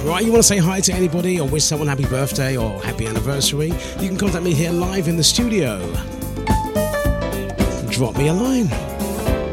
Right, you want to say hi to anybody or wish someone happy birthday or happy anniversary? You can contact me here live in the studio. Drop me a line.